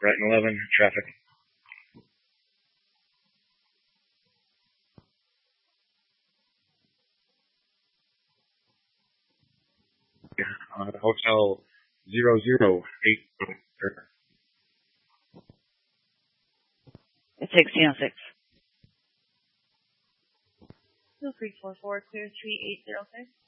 Right in 11, traffic. Hotel 008. It's 1606. 2344 clear 3806.